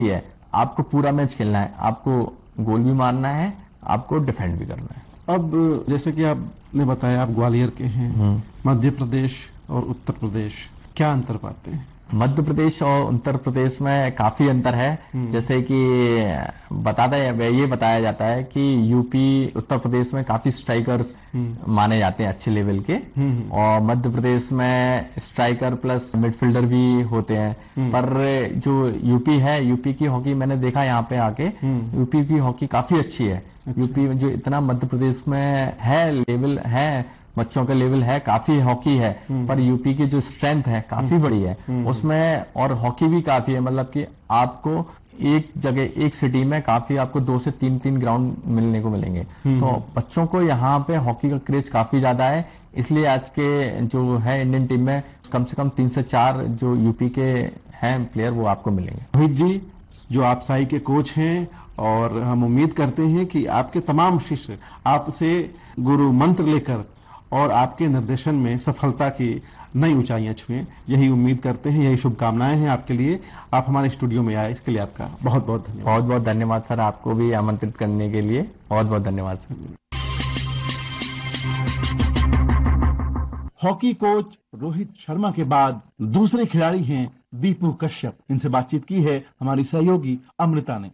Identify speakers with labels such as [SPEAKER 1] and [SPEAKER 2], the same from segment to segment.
[SPEAKER 1] ये है, आपको पूरा मैच खेलना है, आपको गोल भी मारना है, आपको डिफेंड भी करना है।
[SPEAKER 2] अब जैसे कि आपने बताया आप ग्वालियर के हैं, मध्य प्रदेश और उत्तर प्रदेश, क्या अंतर पाते हैं?
[SPEAKER 1] मध्य प्रदेश और उत्तर प्रदेश में काफी अंतर है। जैसे कि ये बताया जाता है कि यूपी उत्तर प्रदेश में काफी स्ट्राइकर्स माने जाते हैं अच्छे लेवल के, और मध्य प्रदेश में स्ट्राइकर प्लस मिडफील्डर भी होते हैं। पर जो यूपी है, यूपी की हॉकी मैंने देखा यहाँ पे आके, यूपी की हॉकी काफी अच्छी है। यूपी में जो इतना मध्य प्रदेश में है लेवल है, बच्चों का लेवल है, काफी हॉकी है, पर यूपी की जो स्ट्रेंथ है काफी बड़ी है उसमें, और हॉकी भी काफी है। मतलब कि आपको एक जगह, एक सिटी में काफी आपको 2 से 3 ग्राउंड मिलने को मिलेंगे। तो बच्चों को यहाँ पे हॉकी का क्रेज काफी ज्यादा है, इसलिए आज के जो है इंडियन टीम में कम से कम 3 से 4 जो यूपी के हैं प्लेयर वो आपको मिलेंगे।
[SPEAKER 2] रोहित जी, जो आप साई के कोच हैं, और हम उम्मीद करते हैं कि आपके तमाम शिष्य आपसे गुरु मंत्र लेकर और आपके निर्देशन में सफलता की नई ऊंचाइयां छुएं, यही उम्मीद करते हैं, यही शुभकामनाएं हैं आपके लिए। आप हमारे स्टूडियो में आए, इसके लिए आपका बहुत बहुत धन्यवाद।
[SPEAKER 1] बहुत बहुत धन्यवाद सर, आपको भी आमंत्रित करने के लिए बहुत बहुत धन्यवाद sir.
[SPEAKER 2] Hockey coach Rohit Sharma के बाद दूसरे खिलाड़ी हैं दीपू कश्यप। इनसे बातचीत की है हमारी सहयोगी अमृता ने।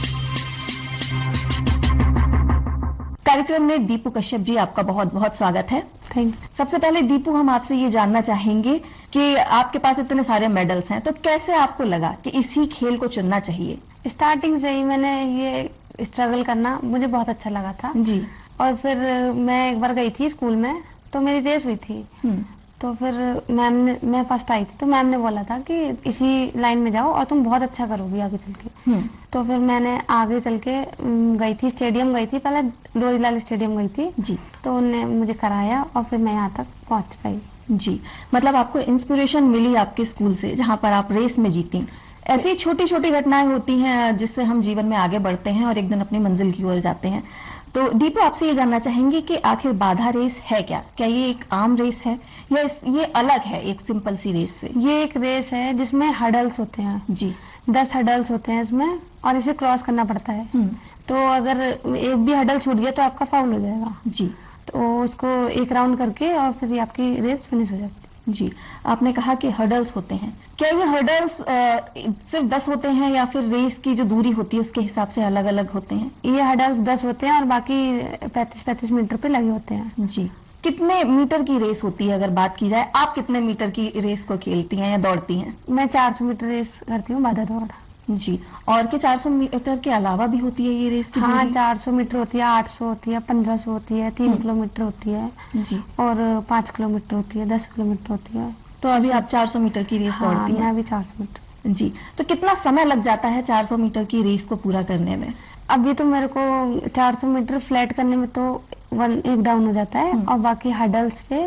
[SPEAKER 3] कार्यक्रम में दीपू कश्यप जी, आपका बहुत बहुत स्वागत है। Thank you. सबसे पहले दीपू, हम आपसे ये जानना चाहेंगे कि आपके पास इतने सारे मेडल्स हैं, तो कैसे आपको लगा कि इसी खेल को चुनना चाहिए?
[SPEAKER 4] स्टार्टिंग से ही मैंने ये स्ट्रगल करना मुझे बहुत अच्छा लगा था
[SPEAKER 3] जी।
[SPEAKER 4] और फिर मैं एक बार गई थी स्कूल में, तो मेरी रेस हुई थी, तो फिर मैं फर्स्ट आई थी, तो मैम ने बोला था कि इसी लाइन में जाओ और तुम बहुत अच्छा करोगी आगे चल के। तो फिर मैंने आगे चल के गई थी, स्टेडियम गई थी, पहले लोरीलाल स्टेडियम गई थी
[SPEAKER 3] जी।
[SPEAKER 4] तो उन्होंने मुझे कराया और फिर मैं यहाँ तक पहुंच पाई।
[SPEAKER 3] जी, मतलब आपको इंस्पिरेशन मिली आपके स्कूल से, जहाँ पर आप रेस में जीती। ऐसी छोटी छोटी घटनाएं होती हैं जिससे हम जीवन में आगे बढ़ते हैं और एक दिन अपनी मंजिल की ओर जाते हैं। तो दीपू, आपसे ये जानना चाहेंगे कि आखिर बाधा रेस है क्या? क्या ये एक आम रेस है या ये अलग है एक सिंपल सी रेस से?
[SPEAKER 4] ये एक रेस है जिसमें हडल्स होते हैं
[SPEAKER 3] जी।
[SPEAKER 4] 10 हडल्स होते हैं इसमें, और इसे क्रॉस करना पड़ता है। तो अगर एक भी हडल छूट गया तो आपका फाउल हो जाएगा
[SPEAKER 3] जी।
[SPEAKER 4] तो उसको एक राउंड करके और फिर आपकी रेस फिनिश हो जाती है।
[SPEAKER 3] जी, आपने कहा कि हर्डल्स होते हैं, क्या ये हर्डल्स सिर्फ 10 होते हैं या फिर रेस की जो दूरी होती है उसके हिसाब से अलग अलग होते हैं?
[SPEAKER 4] ये हर्डल्स 10 होते हैं और बाकी 35-35 मीटर पे लगे होते हैं।
[SPEAKER 3] जी। कितने मीटर की रेस होती है अगर बात की जाए? आप कितने मीटर की रेस को खेलती हैं या दौड़ती हैं?
[SPEAKER 4] मैं 400 मीटर रेस करती हूँ, बाधा दौड़।
[SPEAKER 3] जी। और क्या 400 मीटर के अलावा भी होती है ये रेस की?
[SPEAKER 4] हाँ, 400 मीटर होती है, 800 होती है, 1500 होती है, 3 किलोमीटर होती है
[SPEAKER 3] जी,
[SPEAKER 4] और 5 किलोमीटर होती है, 10 किलोमीटर होती है।
[SPEAKER 3] तो अभी आप 400 मीटर की रेस दौड़ती हैं?
[SPEAKER 4] मैं अभी 400 मीटर।
[SPEAKER 3] जी। तो कितना समय लग जाता है 400 मीटर की रेस को पूरा करने में?
[SPEAKER 4] अभी तो मेरे को 400 मीटर फ्लैट करने में तो एक डाउन हो जाता है और बाकी हर्डल्स पे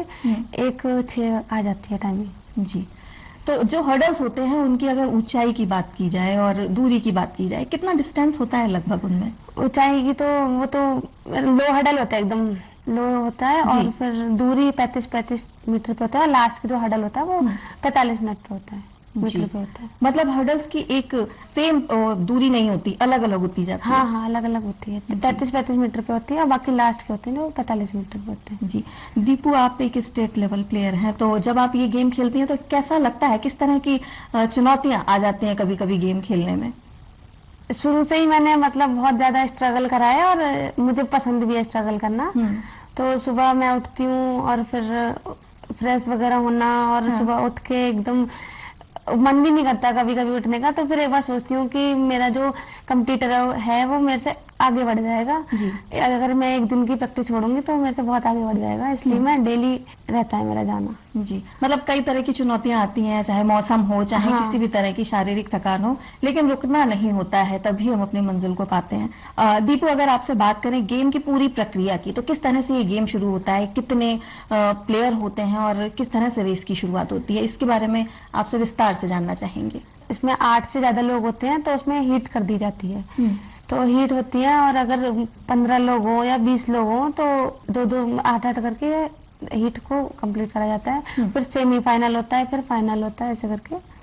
[SPEAKER 4] 1:06 आ जाती है टाइमिंग।
[SPEAKER 3] जी। तो जो हर्डल्स होते हैं उनकी अगर ऊंचाई की बात की जाए और दूरी की बात की जाए, कितना डिस्टेंस होता है लगभग उनमें?
[SPEAKER 4] ऊंचाई की तो वो तो लो हर्डल होता है, एकदम लो होता है, और फिर दूरी 35-35 मीटर पे होता है, और लास्ट का जो हर्डल होता है वो 45 मिनट पे होता है, मीटर पे होता है।
[SPEAKER 3] मतलब हर्डल्स की एक सेम दूरी नहीं होती, अलग अलग होती जाती है?
[SPEAKER 4] हाँ, अलग अलग होती है। 35-35 मीटर पे होती है और बाकी लास्ट के होते हैं वो 45 मीटर पे होते हैं।
[SPEAKER 3] जी। दीपू, आप एक स्टेट लेवल प्लेयर हैं, तो जब आप ये गेम खेलती हैं तो कैसा लगता है? किस तरह की चुनौतियां आ जाती हैं कभी कभी गेम खेलने में?
[SPEAKER 4] शुरू से ही मैंने मतलब बहुत ज्यादा स्ट्रगल करा है और मुझे पसंद भी है स्ट्रगल करना। तो सुबह मैं उठती हूँ और फिर फ्रेश वगैरह होना, और सुबह उठ के एकदम मन भी नहीं करता कभी कभी उठने का, तो फिर एक बार सोचती हूँ कि मेरा जो कंपटीटर है वो मेरे से आगे बढ़ जाएगा
[SPEAKER 3] जी।
[SPEAKER 4] अगर मैं एक दिन की प्रैक्टिस छोड़ूंगी तो मेरे से बहुत आगे बढ़ जाएगा, इसलिए मैं डेली रहता है मेरा जाना।
[SPEAKER 3] जी। मतलब कई तरह की चुनौतियां आती हैं, चाहे मौसम हो, चाहे किसी भी तरह की शारीरिक थकान हो, लेकिन रुकना नहीं होता है, तभी हम अपनी मंजिल को पाते हैं। दीपू, अगर आपसे बात करें गेम की पूरी प्रक्रिया की, तो किस तरह से ये गेम शुरू होता है, कितने प्लेयर होते हैं और किस तरह से रेस की शुरुआत होती है, इसके बारे में आपसे विस्तार से जानना चाहेंगे।
[SPEAKER 4] इसमें 8 से ज्यादा लोग होते हैं तो उसमें हीट कर दी जाती है। तो हीट होती है, और अगर 15 लोग हो या 20 लोग हो तो 2-2 8-8 करके हीट को कंप्लीट करा जाता है। फिर सेमीफाइनल होता है, फिर फाइनल होता है, ऐसे करके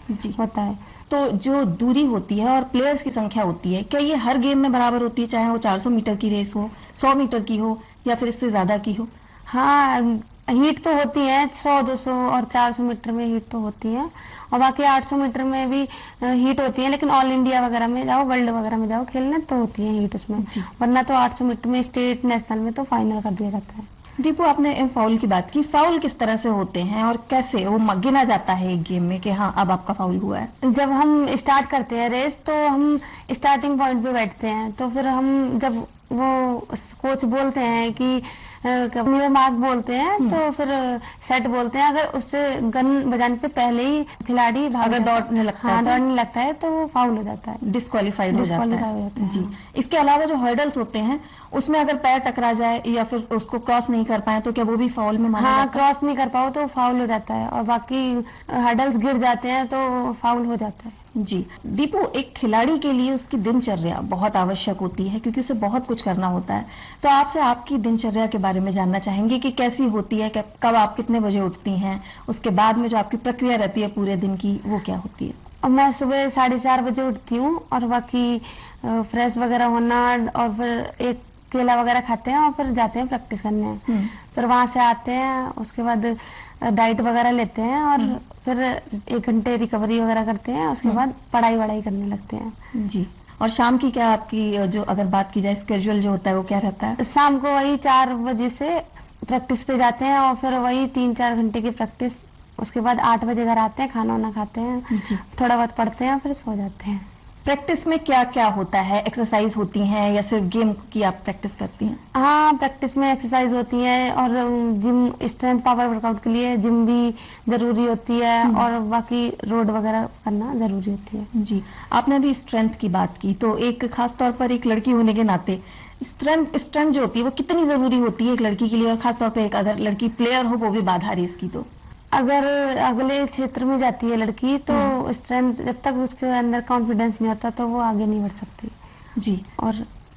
[SPEAKER 4] होता है।
[SPEAKER 3] तो जो दूरी होती है और प्लेयर्स की संख्या होती है, क्या ये हर गेम में बराबर होती है, चाहे वो 400 मीटर की रेस हो, 100 मीटर की हो या फिर इससे ज्यादा की हो?
[SPEAKER 4] हाँ, हीट तो होती है 100, 200 और 400 मीटर में हीट तो होती है, और बाकी 800 मीटर में भी हीट होती है। लेकिन ऑल इंडिया वगैरह में जाओ, वर्ल्ड वगैरह में जाओ खेलने तो होती है हीट उसमें, वरना तो 800 मीटर में स्टेट नेशनल में तो फाइनल कर दिया जाता है।
[SPEAKER 3] दीपू, आपने फाउल की बात की, फाउल किस तरह से होते हैं और कैसे वो गिना जाता है एक गेम में कि हाँ अब आपका फाउल हुआ है?
[SPEAKER 4] जब हम स्टार्ट करते हैं रेस तो हम स्टार्टिंग पॉइंट पे बैठते हैं, तो फिर हम जब वो कोच बोलते हैं कि मार्क बोलते हैं, तो फिर सेट बोलते हैं। अगर उससे गन बजाने से पहले ही खिलाड़ी
[SPEAKER 3] अगर दौड़ने लगता है,
[SPEAKER 4] दौड़ने लगता है तो वो फाउल हो जाता है,
[SPEAKER 3] डिस्क्वालीफाइड हो जाता है। जी। इसके अलावा जो हर्डल्स होते हैं उसमें अगर पैर टकरा जाए या फिर उसको क्रॉस नहीं कर पाए तो क्या वो भी फाउल में माना जाता है?
[SPEAKER 4] क्रॉस नहीं कर पाओ तो फाउल हो जाता है, और बाकी हर्डल्स गिर जाते हैं तो फाउल हो जाता है।
[SPEAKER 3] जी। दीपू, एक खिलाड़ी के लिए उसकी दिनचर्या बहुत आवश्यक होती है क्योंकि उसे बहुत कुछ करना होता है। तो आपसे आपकी दिनचर्या के बारे में जानना चाहेंगे कि कैसी होती है, कब आप कितने बजे उठती हैं, उसके बाद में जो आपकी प्रक्रिया रहती है पूरे दिन की वो क्या होती है?
[SPEAKER 4] मैं सुबह 4:30 बजे उठती हूँ, और बाकी फ्रेश वगैरह होना, और फिर एक केला वगैरह खाते हैं और फिर जाते हैं प्रैक्टिस करने। फिर वहां से आते हैं, उसके बाद डाइट वगैरह लेते हैं, और फिर 1 घंटे रिकवरी वगैरह करते हैं, उसके बाद पढ़ाई वढ़ाई करने लगते हैं।
[SPEAKER 3] जी। और शाम की क्या आपकी जो अगर बात की जाए स्केड्यूल जो होता है वो क्या रहता है?
[SPEAKER 4] शाम को वही 4 बजे से प्रैक्टिस पे जाते हैं, और फिर वही 3-4 घंटे की प्रैक्टिस, उसके बाद 8 बजे घर आते हैं, खाना वाना खाते हैं, थोड़ा बहुत पढ़ते हैं, फिर सो जाते हैं।
[SPEAKER 3] प्रैक्टिस में क्या क्या होता है? एक्सरसाइज होती हैं या सिर्फ गेम की आप प्रैक्टिस करती हैं?
[SPEAKER 4] हाँ, प्रैक्टिस में एक्सरसाइज होती है, और जिम स्ट्रेंथ पावर वर्कआउट के लिए जिम भी जरूरी होती है, और बाकी रोड वगैरह करना जरूरी होती है।
[SPEAKER 3] जी। आपने अभी स्ट्रेंथ की बात की, तो एक खास तौर पर एक लड़की होने के नाते स्ट्रेंथ जो होती है वो कितनी जरूरी होती है एक लड़की के लिए, और खासतौर पर एक अगर लड़की प्लेयर हो वो भी बाधा रेस की? तो
[SPEAKER 4] अगर अगले क्षेत्र में जाती है लड़की तो स्ट्रेंथ, जब तक उसके अंदर कॉन्फिडेंस नहीं होता तो वो आगे नहीं बढ़ सकती।
[SPEAKER 3] जी। और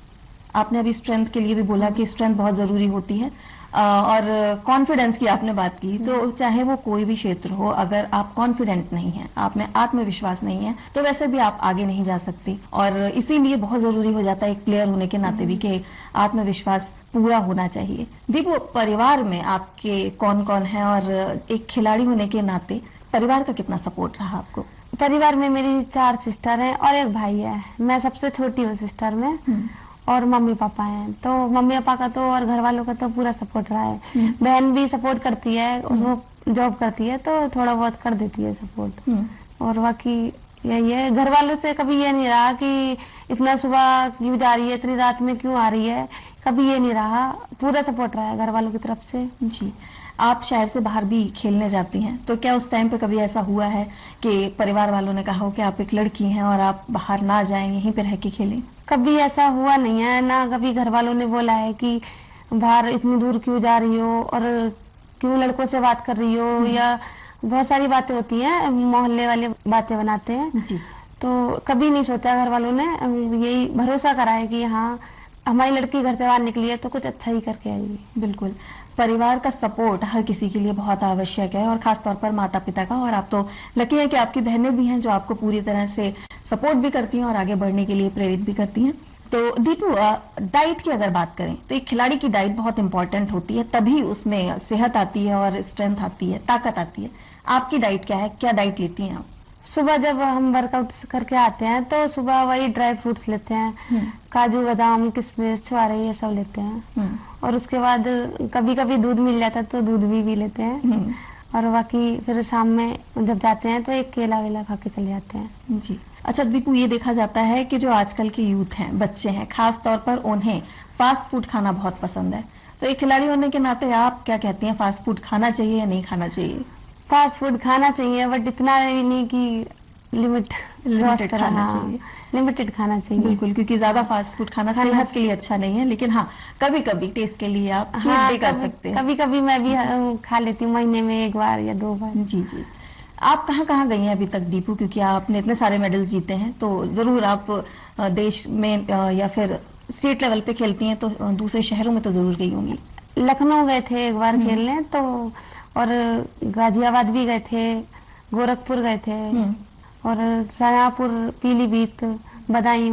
[SPEAKER 3] आपने अभी स्ट्रेंथ के लिए भी बोला कि स्ट्रेंथ बहुत जरूरी होती है, और कॉन्फिडेंस की आपने बात की, तो चाहे वो कोई भी क्षेत्र हो, अगर आप कॉन्फिडेंट नहीं हैं, आप में आत्मविश्वास नहीं है, तो वैसे भी आप आगे नहीं जा सकती। और इसीलिए बहुत जरूरी हो जाता है एक प्लेयर होने के नाते भी कि आत्मविश्वास पूरा होना चाहिए। दीपू, परिवार में आपके कौन कौन है, और एक खिलाड़ी होने के नाते परिवार का कितना सपोर्ट रहा आपको?
[SPEAKER 4] परिवार में मेरी 4 सिस्टर हैं और एक भाई है। मैं सबसे छोटी हूँ सिस्टर में, और मम्मी पापा हैं। तो मम्मी पापा का तो और घर वालों का तो पूरा सपोर्ट रहा है। बहन भी सपोर्ट करती है, उसको जॉब करती है तो थोड़ा बहुत कर देती है सपोर्ट। और बाकी यही है, घर वालों से कभी ये नहीं रहा कि इतना सुबह क्यों जा रही है, इतनी रात में क्यों आ रही है, कभी ये नहीं रहा। पूरा सपोर्ट रहा है घर वालों की तरफ से।
[SPEAKER 3] जी। आप शहर से बाहर भी खेलने जाती हैं, तो क्या उस टाइम पे कभी ऐसा हुआ है कि परिवार वालों ने कहा हो कि आप एक लड़की हैं और आप बाहर ना जाएं, यहीं पे रह के खेलें?
[SPEAKER 4] कभी ऐसा हुआ नहीं है, ना कभी घर वालों ने बोला है कि बाहर इतनी दूर क्यों जा रही हो और क्यों लड़कों से बात कर रही हो, या बहुत सारी बातें होती हैं, मोहल्ले वाले बातें बनाते हैं।
[SPEAKER 3] जी।
[SPEAKER 4] तो कभी नहीं सोचा, घर वालों ने यही भरोसा करा है कि हाँ हमारी लड़की घर से बाहर निकली है तो कुछ अच्छा ही करके आएगी।
[SPEAKER 3] बिल्कुल। परिवार का सपोर्ट हर किसी के लिए बहुत आवश्यक है, और खासतौर पर माता पिता का। और आप तो लकी हैं कि आपकी बहनें भी हैं जो आपको पूरी तरह से सपोर्ट भी करती हैं और आगे बढ़ने के लिए प्रेरित भी करती हैं। तो दीपू, डाइट की अगर बात करें तो एक खिलाड़ी की डाइट बहुत इंपॉर्टेंट होती है, तभी उसमें सेहत आती है और स्ट्रेंथ आती है, ताकत आती है। आपकी डाइट क्या है, क्या डाइट लेती हैं आप?
[SPEAKER 4] सुबह जब हम वर्कआउट करके आते हैं तो सुबह वही ड्राई फ्रूट्स लेते हैं, काजू बादाम किशमिश छुआरे ये सब लेते हैं। और उसके बाद कभी कभी दूध मिल जाता है तो दूध भी लेते हैं। और बाकी फिर शाम में जब जाते हैं तो एक केला वेला खा के चले जाते हैं।
[SPEAKER 3] जी। अच्छा दीपू, ये देखा जाता है कि जो आजकल के यूथ हैं, बच्चे हैं, खास तौर पर उन्हें फास्ट फूड खाना बहुत पसंद है। तो एक खिलाड़ी होने के नाते आप क्या कहती हैं, फास्ट फूड खाना चाहिए या नहीं खाना चाहिए?
[SPEAKER 4] फास्ट फूड खाना चाहिए, बट इतना नहीं कि लिमिटेड खाना चाहिए। लिमिटेड खाना चाहिए
[SPEAKER 3] बिल्कुल, क्योंकि ज्यादा फास्ट फूड खाना सेहत के लिए अच्छा नहीं है। लेकिन हाँ, कभी कभी टेस्ट के लिए आप चीट डे कर सकते हैं।
[SPEAKER 4] कभी कभी मैं भी खा लेती हूँ, महीने में 1 बार या 2 बार।
[SPEAKER 3] जी जी। आप कहाँ कहाँ गई हैं अभी तक दीपू, क्योंकि आपने इतने सारे मेडल्स जीते हैं, तो जरूर आप देश में या फिर स्टेट लेवल पे खेलती हैं तो दूसरे शहरों में तो जरूर गई होंगी।
[SPEAKER 4] लखनऊ गए थे 1 बार खेलने तो, और गाजियाबाद भी गए थे, गोरखपुर गए थे, और शाहजहाँपुर, पीलीभीत, बदायूं।